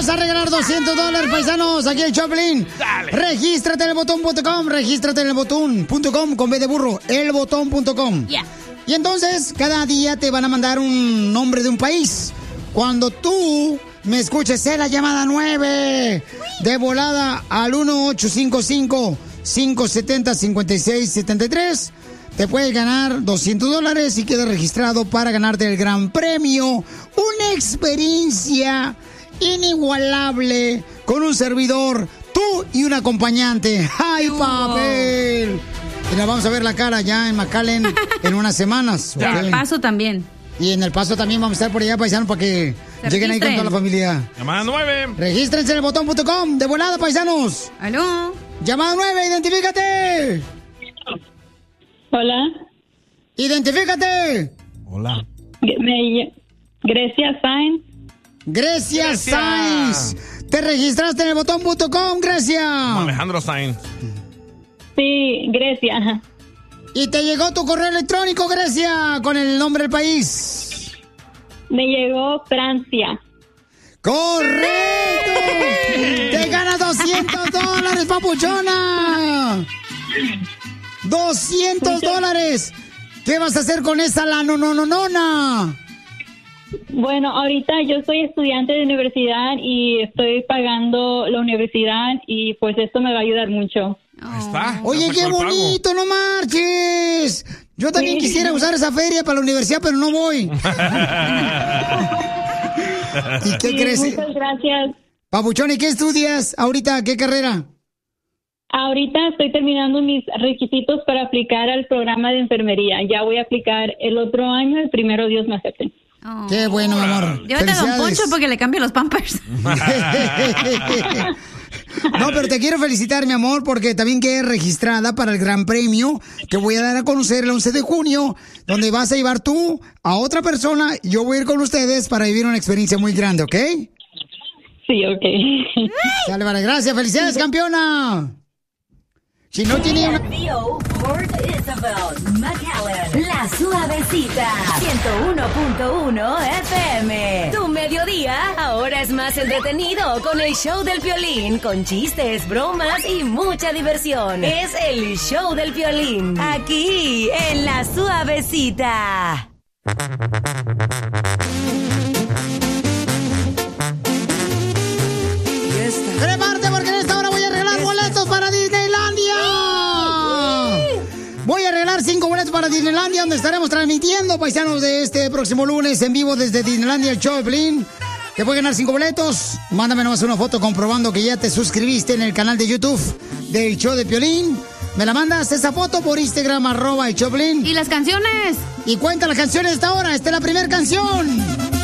a regalar $200, paisanos, aquí en Choplin. Dale. Regístrate en elbotón.com, regístrate en elbotón.com con B de burro, elbotón.com. Yeah. Y entonces, cada día te van a mandar un nombre de un país. Cuando tú me escuches en la llamada 9, de volada al 1-855-570-5673, te puedes ganar $200 y quedas registrado para ganarte el gran premio. Una experiencia inigualable con un servidor, tú y un acompañante. ¡Ay, papel! Y nos vamos a ver la cara ya en McAllen en unas semanas. En El Paso también. Y en El Paso también vamos a estar por allá, paisanos, para que lleguen ahí con toda la familia. Llamada 9. Regístrense en elbotón.com. De volada, paisanos. ¿Aló? Llamada 9, identifícate. Hola. Identifícate. Hola. Grecia Sainz. Grecia Sainz. Te registraste en elbotón.com, Grecia. Alejandro Sainz. Sí, Grecia. Ajá. Y te llegó tu correo electrónico, Grecia, con el nombre del país. Me llegó Francia. ¡Correcto! ¡Te ganas $200, papuchona! $200. ¿Qué vas a hacer con esa la nona? Bueno, ahorita yo soy estudiante de universidad y estoy pagando la universidad y pues esto me va a ayudar mucho. Ahí está. Oye, Ya qué sacó el pago. bonito, no marches. Yo también quisiera usar esa feria para la universidad, pero no voy. ¿Y qué crees? Muchas gracias. Papuchón, ¿y qué estudias ahorita? ¿Qué carrera? Ahorita estoy terminando mis requisitos para aplicar al programa de enfermería. Ya voy a aplicar el otro año, el primero Dios me acepte. Oh. Qué bueno, mi amor. Llévate a Don Poncho porque le cambio los pampers. No, pero te quiero felicitar, mi amor, porque también quedé registrada para el gran premio que voy a dar a conocer el 11 de junio, donde vas a llevar tú a otra persona y yo voy a ir con ustedes para vivir una experiencia muy grande, ¿ok? Sí, ok. Dale, vale, gracias. Felicidades, campeona. Si no tiene una... Port Isabel, McAllen, La Suavecita, 101.1 FM. Tu mediodía ahora es más entretenido con el show del Piolín, con chistes, bromas y mucha diversión. Es el show del Piolín, aquí en La Suavecita. ¡Prepárate porque en esta hora voy a regalar boletos para Disneylandia! Voy a regalar 5 boletos para Disneylandia, donde estaremos transmitiendo, paisanos, de este próximo lunes en vivo desde Disneylandia, el show de Piolín. Te puedes ganar 5 boletos. Mándame nomás una foto comprobando que ya te suscribiste en el canal de YouTube del show de Piolín. Me la mandas esa foto por Instagram, @el show de Piolín. ¿Y las canciones? Y cuenta las canciones de esta hora. Esta es la primera canción.